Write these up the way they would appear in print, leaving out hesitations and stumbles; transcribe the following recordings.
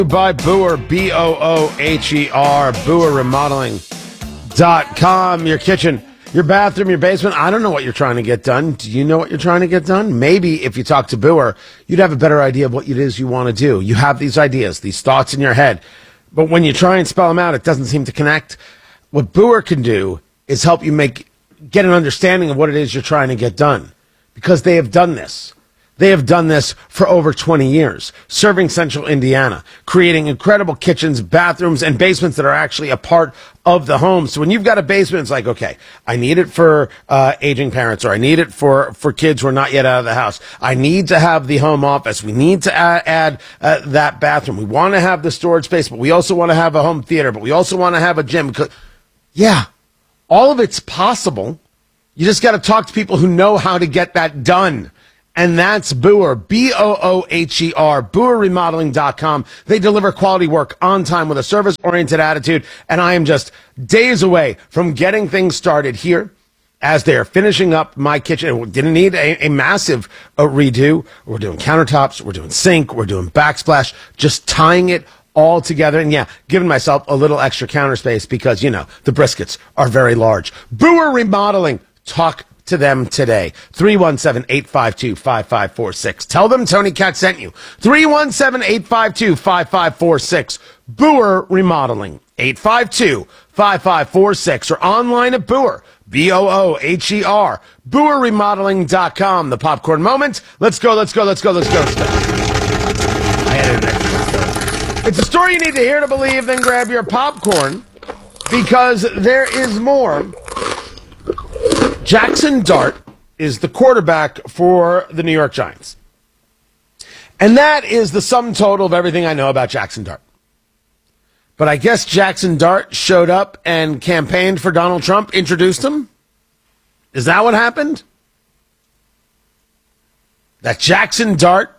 By Booher, Booher, BooherRemodeling.com. Your kitchen, your bathroom, your basement. I don't know what you're trying to get done. Do you know what you're trying to get done? Maybe if you talk to Booher, you'd have a better idea of what it is you want to do. You have these ideas, these thoughts in your head, but when you try and spell them out, it doesn't seem to connect. What Booher can do is help you get an understanding of what it is you're trying to get done, because they have done this. They have done this for over 20 years, serving Central Indiana, creating incredible kitchens, bathrooms, and basements that are actually a part of the home. So when you've got a basement, it's like, okay, I need it for aging parents, or I need it for kids who are not yet out of the house. I need to have the home office. We need to add that bathroom. We want to have the storage space, but we also want to have a home theater, but we also want to have a gym. Yeah, all of it's possible. You just got to talk to people who know how to get that done. And that's Booher, Booher, BooherRemodeling.com. They deliver quality work on time with a service-oriented attitude, and I am just days away from getting things started here as they're finishing up my kitchen. It didn't need a massive redo. We're doing countertops, we're doing sink, we're doing backsplash, just tying it all together. And yeah, giving myself a little extra counter space because, you know, the briskets are very large. Booher Remodeling. Talk to them today. 317-852-5546. Tell them Tony Katz sent you. 317-852-5546. Booher Remodeling. 852-5546. Or online at Booher. Booher. BooherRemodeling.com. The popcorn moment. Let's go. I had it next. It's a story you need to hear to believe, then grab your popcorn, because there is more. Jackson Dart is the quarterback for the New York Giants. And that is the sum total of everything I know about Jackson Dart. But I guess Jackson Dart showed up and campaigned for Donald Trump, introduced him. Is that what happened? That Jackson Dart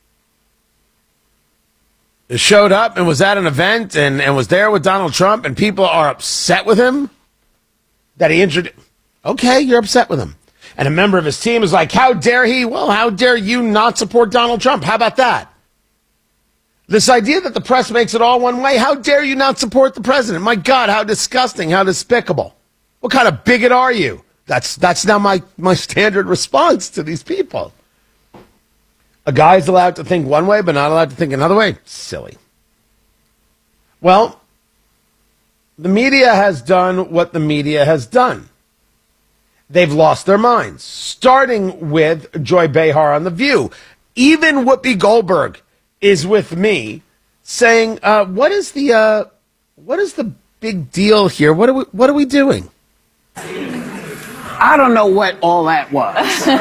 showed up and was at an event and was there with Donald Trump, and people are upset with him that he introduced. Okay, you're upset with him. And a member of his team is like, how dare he? Well, how dare you not support Donald Trump? How about that? This idea that the press makes it all one way, how dare you not support the president? My God, how disgusting, how despicable. What kind of bigot are you? That's now my standard response to these people. A guy's allowed to think one way, but not allowed to think another way? Silly. Well, the media has done what the media has done. They've lost their minds, starting with Joy Behar on The View. Even Whoopi Goldberg is with me saying, what is the big deal here? What are we doing? I don't know what all that was.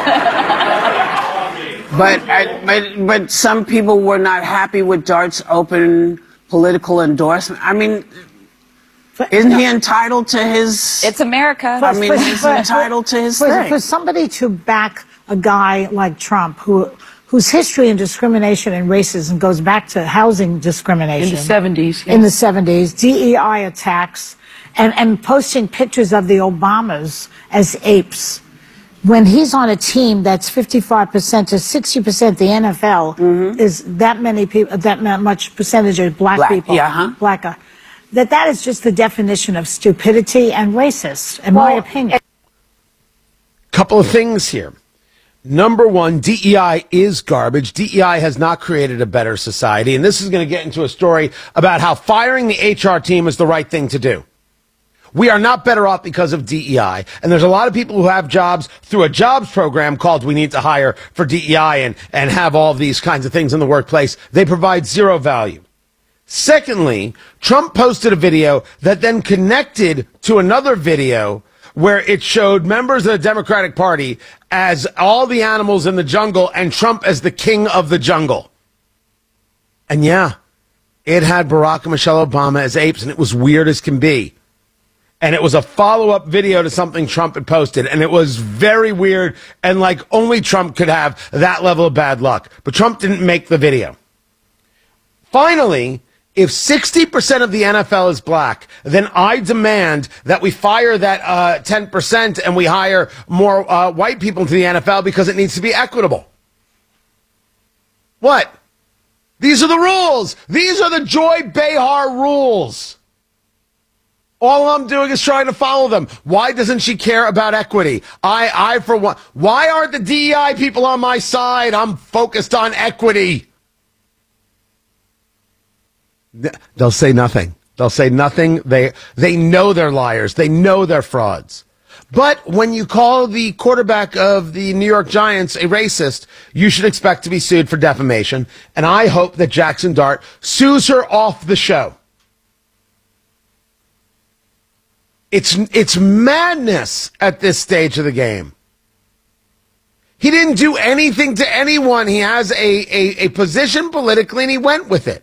but some people were not happy with Dart's open political endorsement. I mean, isn't he entitled to his... It's America. I mean, he's entitled to his thing. For somebody to back a guy like Trump, whose history in discrimination and racism goes back to housing discrimination. In the 70s. In the 70s, DEI attacks, and posting pictures of the Obamas as apes. When he's on a team that's 55% to 60% the NFL is that many people, that much percentage of black people. Yeah, Black. That is just the definition of stupidity and racist, in my opinion. Couple of things here. Number one, DEI is garbage. DEI has not created a better society. And this is going to get into a story about how firing the HR team is the right thing to do. We are not better off because of DEI. And there's a lot of people who have jobs through a jobs program called We Need to Hire for DEI and have all these kinds of things in the workplace. They provide zero value. Secondly, Trump posted a video that then connected to another video where it showed members of the Democratic Party as all the animals in the jungle and Trump as the king of the jungle. And yeah, it had Barack and Michelle Obama as apes, and it was weird as can be. And it was a follow-up video to something Trump had posted, and it was very weird, and like only Trump could have that level of bad luck. But Trump didn't make the video. Finally, if 60% of the NFL is black, then I demand that we fire that 10% and we hire more white people into the NFL because it needs to be equitable. What? These are the rules. These are the Joy Behar rules. All I'm doing is trying to follow them. Why doesn't she care about equity? I for one. Why aren't the DEI people on my side? I'm focused on equity. They'll say nothing. They'll say nothing. They know they're liars. They know they're frauds. But when you call the quarterback of the New York Giants a racist, you should expect to be sued for defamation. And I hope that Jackson Dart sues her off the show. It's madness at this stage of the game. He didn't do anything to anyone. He has a position politically, and he went with it.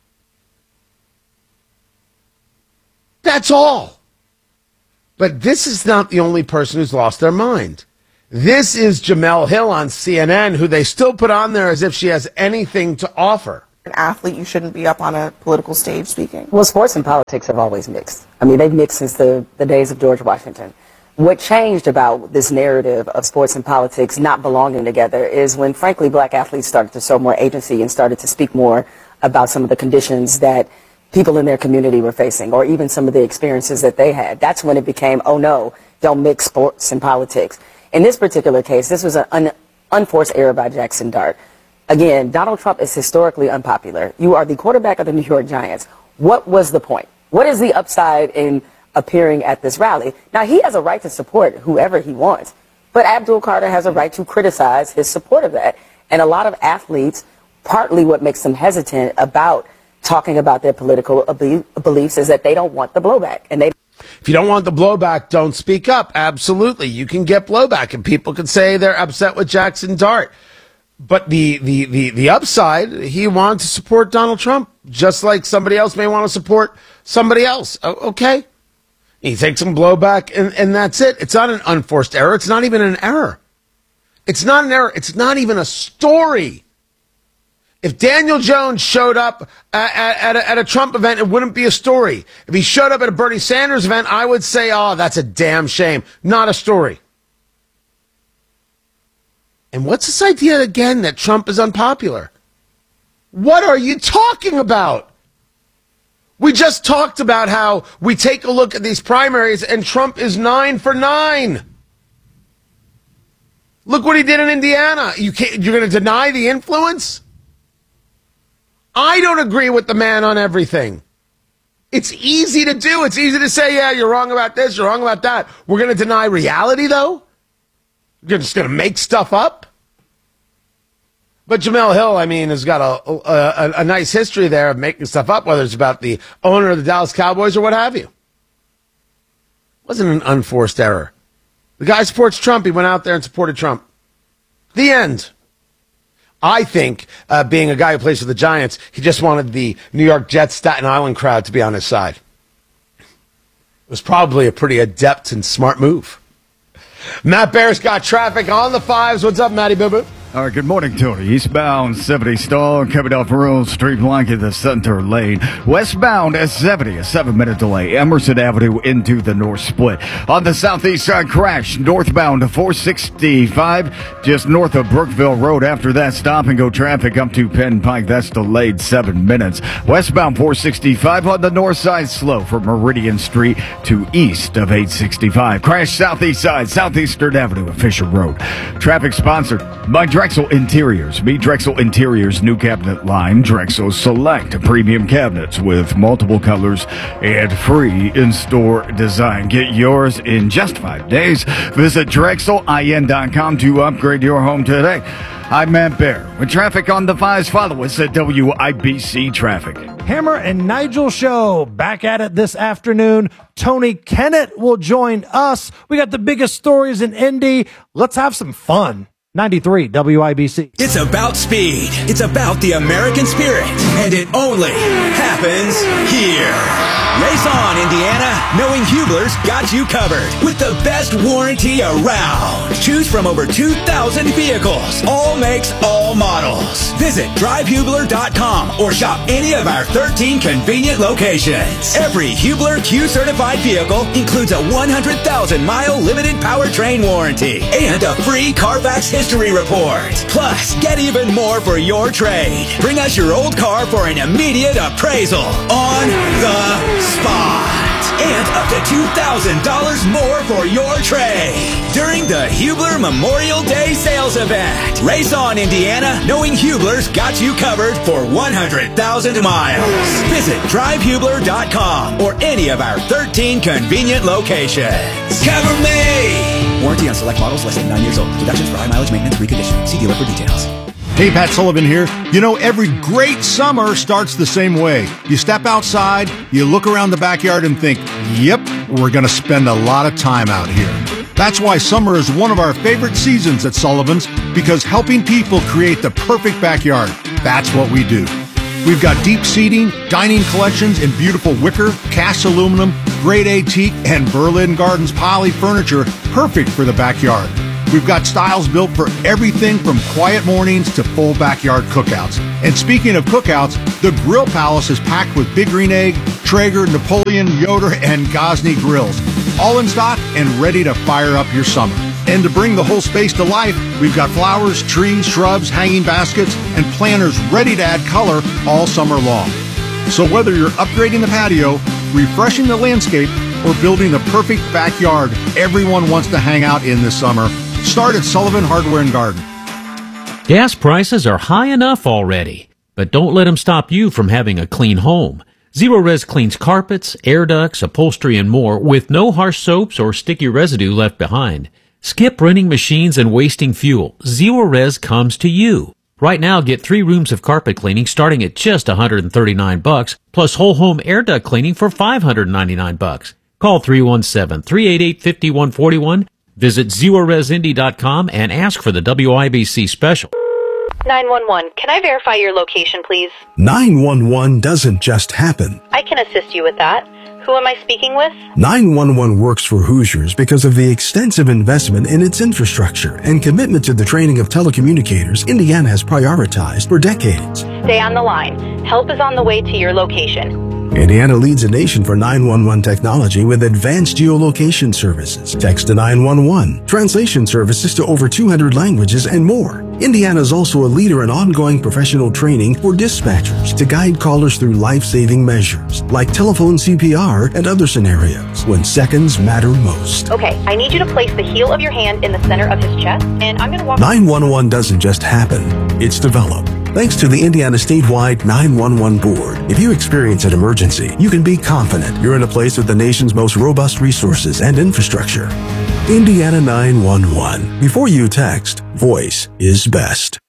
That's all. But this is not the only person who's lost their mind. This is Jemele Hill on CNN, who they still put on there as if she has anything to offer. An athlete, you shouldn't be up on a political stage speaking. Well, sports and politics have always mixed. I mean, they've mixed since the days of George Washington. What changed about this narrative of sports and politics not belonging together is when, frankly, black athletes started to show more agency and started to speak more about some of the conditions that people in their community were facing, or even some of the experiences that they had. That's when it became, oh no, don't mix sports and politics. In this particular case, this was an unforced error by Jackson Dart. Again, Donald Trump is historically unpopular. You are the quarterback of the New York Giants. What was the point? What is the upside in appearing at this rally? Now, he has a right to support whoever he wants, but Abdul Carter has a right to criticize his support of that. And a lot of athletes, partly what makes them hesitant about talking about their political beliefs is that they don't want the blowback. And if you don't want the blowback, don't speak up. Absolutely. You can get blowback, and people can say they're upset with Jackson Dart. But the upside, he wanted to support Donald Trump, just like somebody else may want to support somebody else. Okay. He takes some blowback, and that's it. It's not an unforced error. It's not even an error. It's not an error. It's not even a story. If Daniel Jones showed up at a Trump event, it wouldn't be a story. If he showed up at a Bernie Sanders event, I would say, oh, that's a damn shame. Not a story. And what's this idea again that Trump is unpopular? What are you talking about? We just talked about how we take a look at these primaries and Trump is 9 for 9. Look what he did in Indiana. You're going to deny the influence? I don't agree with the man on everything. It's easy to do. It's easy to say, yeah, you're wrong about this, you're wrong about that. We're going to deny reality, though? You're just going to make stuff up? But Jemele Hill, I mean, has got a nice history there of making stuff up, whether it's about the owner of the Dallas Cowboys or what have you. It wasn't an unforced error. The guy supports Trump. He went out there and supported Trump. The end. I think, being a guy who plays for the Giants, he just wanted the New York Jets Staten Island crowd to be on his side. It was probably a pretty adept and smart move. Matt Bear's got traffic on the fives. What's up, Matty Boo Boo? All right, good morning, Tony. Eastbound 70 stall coming off Rural Street, blocking the center lane. Westbound at 70, a 7-minute delay. Emerson Avenue into the north split. On the southeast side, crash northbound to 465, just north of Brookville Road. After that, stop and go traffic up to Penn Pike. That's delayed 7 minutes. Westbound 465 on the north side, slow from Meridian Street to east of 865. Crash southeast side, Southeastern Avenue of Fisher Road. Traffic sponsored by Drexel Interiors. Meet Drexel Interiors' new cabinet line, Drexel Select premium cabinets with multiple colors and free in-store design. Get yours in just 5 days. Visit DrexelIN.com to upgrade your home today. I'm Matt Bear. With traffic on the fives, follow us at WIBC Traffic. Hammer and Nigel show back at it this afternoon. Tony Kennett will join us. We got the biggest stories in Indy. Let's have some fun. 93 WIBC. It's about speed. It's about the American spirit. And it only happens here. Race on, Indiana, knowing Hubler's got you covered with the best warranty around. Choose from over 2,000 vehicles, all makes, all models. Visit drivehubler.com or shop any of our 13 convenient locations. Every Hubler Q-certified vehicle includes a 100,000-mile limited powertrain warranty and a free Carfax history report. Plus, get even more for your trade. Bring us your old car for an immediate appraisal on the spot. And up to $2,000 more for your trade during the Hubler Memorial Day sales event. Race on, Indiana, knowing Hubler's got you covered for 100,000 miles. Visit drivehubler.com or any of our 13 convenient locations. Cover me! Warranty on select models less than 9 years old. Deductions for high mileage maintenance reconditioning. See dealer for details. Hey, Pat Sullivan here. You know, every great summer starts the same way. You step outside, you look around the backyard and think, yep, we're going to spend a lot of time out here. That's why summer is one of our favorite seasons at Sullivan's, because helping people create the perfect backyard, that's what we do. We've got deep seating, dining collections in beautiful wicker, cast aluminum, grade A teak, and Berlin Gardens poly furniture, perfect for the backyard. We've got styles built for everything from quiet mornings to full backyard cookouts. And speaking of cookouts, the Grill Palace is packed with Big Green Egg, Traeger, Napoleon, Yoder, and Gosney grills. All in stock and ready to fire up your summer. And to bring the whole space to life, we've got flowers, trees, shrubs, hanging baskets, and planters ready to add color all summer long. So whether you're upgrading the patio, refreshing the landscape, or building the perfect backyard everyone wants to hang out in this summer, start at Sullivan Hardware and Garden. Gas prices are high enough already, but don't let them stop you from having a clean home. Zero-Res cleans carpets, air ducts, upholstery, and more with no harsh soaps or sticky residue left behind. Skip renting machines and wasting fuel. Zero-Res comes to you. Right now, get 3 rooms of carpet cleaning starting at just $139, plus whole home air duct cleaning for $599. Call 317-388-5141. Visit ZeroResIndy.com and ask for the WIBC special. 911, can I verify your location, please? 911 doesn't just happen. I can assist you with that. Who am I speaking with? 911 works for Hoosiers because of the extensive investment in its infrastructure and commitment to the training of telecommunicators Indiana has prioritized for decades. Stay on the line. Help is on the way to your location. Indiana leads the nation for 911 technology with advanced geolocation services, text to 911, translation services to over 200 languages, and more. Indiana is also a leader in ongoing professional training for dispatchers to guide callers through life-saving measures like telephone CPR and other scenarios when seconds matter most. Okay, I need you to place the heel of your hand in the center of his chest, and I'm going to walk... 911 doesn't just happen, it's developed. Thanks to the Indiana Statewide 911 Board, if you experience an emergency, you can be confident you're in a place with the nation's most robust resources and infrastructure. Indiana 911. Before you text, voice is best.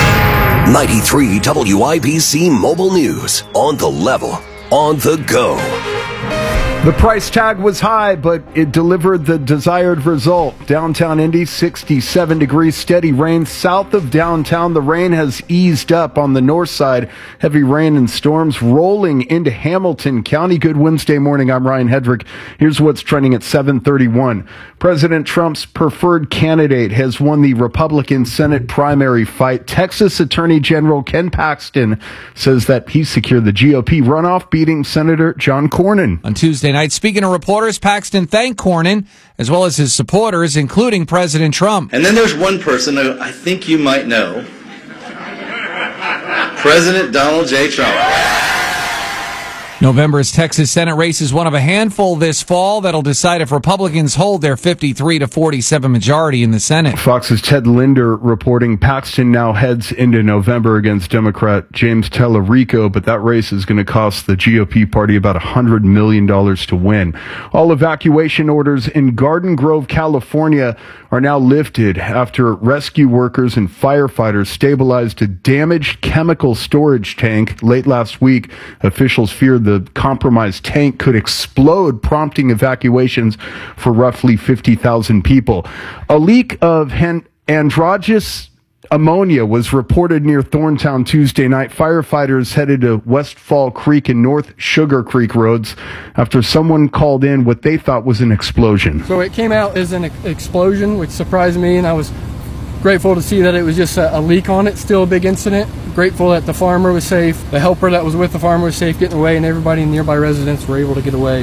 93 WIBC Mobile News. On the level, on the go. The price tag was high, but it delivered the desired result. Downtown Indy, 67 degrees, steady rain. South of downtown, the rain has eased up on the north side. Heavy rain and storms rolling into Hamilton County. Good Wednesday morning. I'm Ryan Hedrick. Here's what's trending at 7:31. President Trump's preferred candidate has won the Republican Senate primary fight. Texas Attorney General Ken Paxton says that he secured the GOP runoff, beating Senator John Cornyn. On Tuesday night, speaking to reporters, Paxton thanked Cornyn as well as his supporters, including President Trump. And then there's one person who I think you might know, President Donald J. Trump. November's Texas Senate race is one of a handful this fall that'll decide if Republicans hold their 53-47 majority in the Senate. Fox's Ted Linder reporting Paxton now heads into November against Democrat James Tallarico, but that race is going to cost the GOP party about $100 million to win. All evacuation orders in Garden Grove, California are now lifted after rescue workers and firefighters stabilized a damaged chemical storage tank late last week. Officials feared the compromised tank could explode, prompting evacuations for roughly 50,000 people. A leak of androgynous ammonia was reported near Thorntown Tuesday night. Firefighters headed to Westfall Creek and North Sugar Creek roads after someone called in what they thought was an explosion. So it came out as an explosion, which surprised me, and I was grateful to see that it was just a leak on it. Still a big incident. Grateful that the farmer was safe, the helper that was with the farmer was safe getting away, and everybody in nearby residents were able to get away.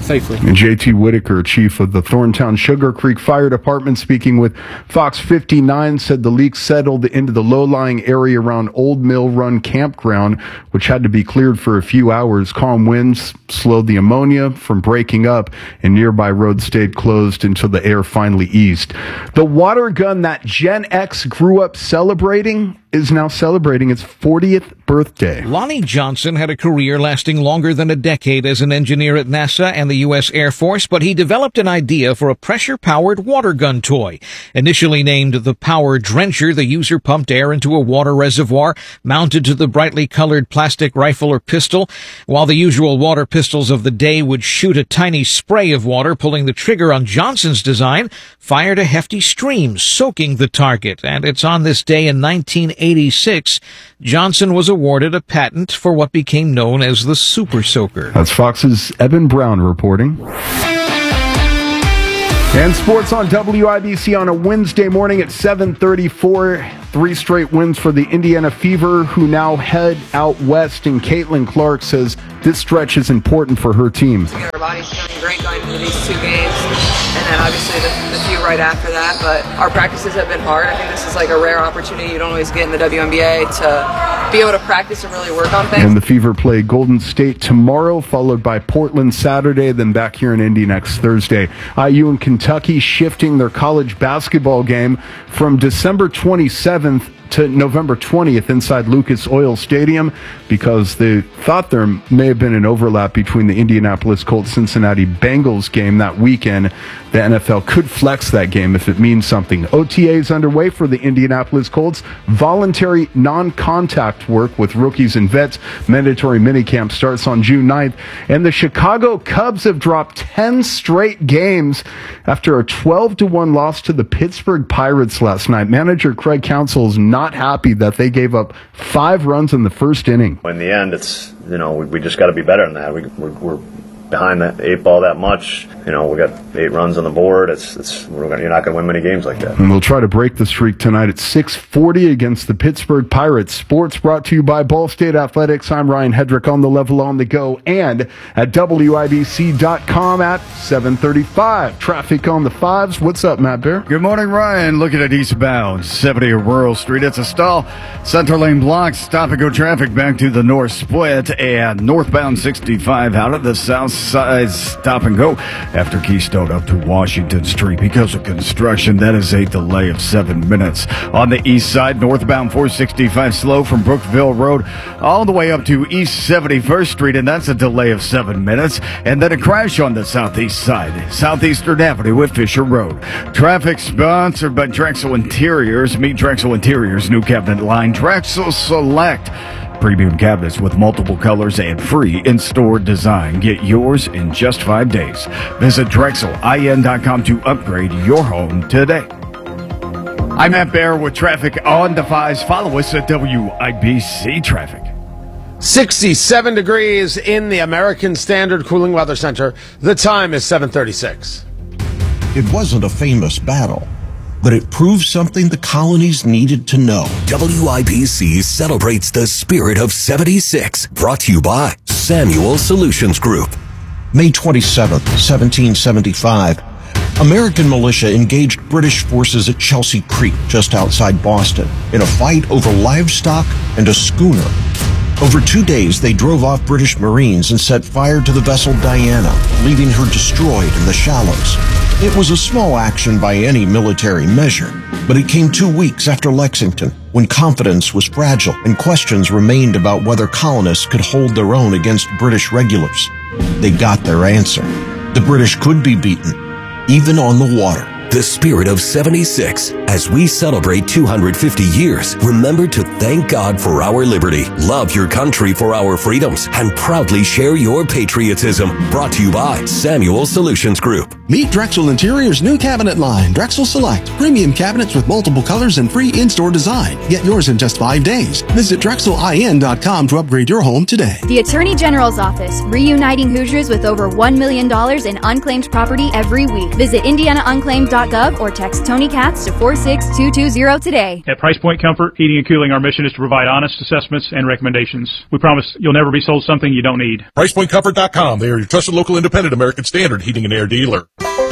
safely. And JT Whitaker, chief of the Thorntown Sugar Creek Fire Department, speaking with Fox 59, said the leak settled into the low-lying area around Old Mill Run Campground, which had to be cleared for a few hours. Calm winds slowed the ammonia from breaking up, and nearby roads stayed closed until the air finally eased. The water gun that Gen X grew up celebrating is now celebrating its 40th birthday. Lonnie Johnson had a career lasting longer than a decade as an engineer at NASA and the U.S. Air Force, but he developed an idea for a pressure-powered water gun toy. Initially named the Power Drencher, the user pumped air into a water reservoir mounted to the brightly colored plastic rifle or pistol. While the usual water pistols of the day would shoot a tiny spray of water, pulling the trigger on Johnson's design fired a hefty stream, soaking the target. And it's on this day in 1986, Johnson was awarded a patent for what became known as the Super Soaker. That's Fox's Evan Brown reporting. And sports on WIBC on a Wednesday morning at 7:34. 3 straight wins for the Indiana Fever, who now head out west. And Caitlin Clark says this stretch is important for her team. Our body's feeling great going into these 2 games, and then obviously the few right after that. But our practices have been hard. I think this is like a rare opportunity you don't always get in the WNBA to be able to practice and really work on things. And the Fever play Golden State tomorrow, followed by Portland Saturday, then back here in Indy next Thursday. IU and Kentucky shifting their college basketball game from December 27th to November 20th inside Lucas Oil Stadium because they thought there may have been an overlap between the Indianapolis Colts-Cincinnati Bengals game that weekend. The NFL could flex that game if it means something. OTAs underway for the Indianapolis Colts. Voluntary non-contact work with rookies and vets. Mandatory minicamp starts on June 9th. And the Chicago Cubs have dropped 10 straight games after a 12-1 loss to the Pittsburgh Pirates last night. Manager Craig Counsell is not happy that they gave up 5 runs in the first inning. In the end, it's, we just got to be better than that. We're behind the 8 ball that much. We got 8 runs on the board. You're not going to win many games like that. And we'll try to break the streak tonight at 6:40 against the Pittsburgh Pirates. Sports brought to you by Ball State Athletics. I'm Ryan Hedrick on the level on the go and at WIBC.com at 7:35. Traffic on the 5s. What's up, Matt Bear? Good morning, Ryan. Looking at eastbound 70 Rural Street. It's a stall. Center lane blocks. Stop and go traffic back to the north split and northbound 65 out of the south side. Stop and go after Keystone up to Washington Street because of construction. That is a delay of 7 minutes. On the east side, northbound 465 slow from Brookville Road all the way up to East 71st Street, and that's a delay of 7 minutes. And then a crash on the southeast side, Southeastern Avenue with Fisher Road. Traffic sponsored by Drexel Interiors. Meet Drexel Interiors' new cabinet line, Drexel Select. Premium cabinets with multiple colors and free in-store design. Get yours in just 5 days. Visit DrexelIN.com to upgrade your home today. I'm Matt Bear with traffic on the 5s. Follow us at WIBC Traffic. 67 degrees in the American Standard Cooling Weather Center. The time is 7:36. It wasn't a famous battle, but it proved something the colonies needed to know. WIBC celebrates the spirit of 76, brought to you by Samuel Solutions Group. May 27th, 1775, American militia engaged British forces at Chelsea Creek, just outside Boston, in a fight over livestock and a schooner. Over 2 days, they drove off British Marines and set fire to the vessel Diana, leaving her destroyed in the shallows. It was a small action by any military measure, but it came 2 weeks after Lexington, when confidence was fragile and questions remained about whether colonists could hold their own against British regulars. They got their answer. The British could be beaten, even on the water. The spirit of 76. As we celebrate 250 years, remember to thank God for our liberty, love your country for our freedoms, and proudly share your patriotism. Brought to you by Samuel Solutions Group. Meet Drexel Interior's new cabinet line, Drexel Select. Premium cabinets with multiple colors and free in-store design. Get yours in just 5 days. Visit DrexelIN.com to upgrade your home today. The Attorney General's Office, reuniting Hoosiers with over $1 million in unclaimed property every week. Visit IndianaUnclaimed.com pricepoint.gov or text Tony Katz to 46220 today. At Price Point Comfort Heating and Cooling, our mission is to provide honest assessments and recommendations. We promise you'll never be sold something you don't need. PricePointComfort.com. They are your trusted local independent American Standard heating and air dealer.